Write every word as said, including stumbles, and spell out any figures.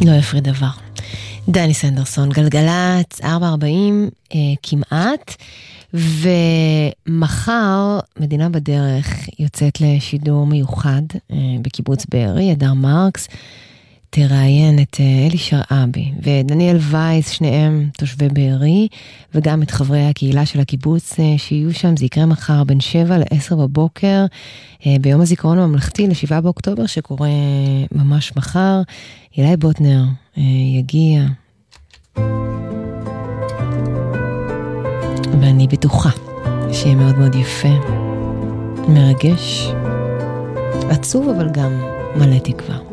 לא יפריד דבר. דני סנדרסון, גלגלת ארבע ארבעים אה, כמעט, ומחר מדינה בדרך יוצאת לשידור מיוחד אה, בקיבוץ בארי. הדר מרקס תראיין את אה, אלי שרעבי ודניאל וייס, שניהם תושבי בארי, וגם את חברי הקהילה של הקיבוץ אה, שיהיו שם. זה יקרה מחר בין שבע לעשר בבוקר, אה, ביום הזיכרון הממלכתי לשבעה באוקטובר, שקורה ממש מחר. אילי בוטנר אה, יגיע, ואני בטוחה שיהיה מאוד מאוד יפה, מרגש, עצוב, אבל גם מלא תקווה.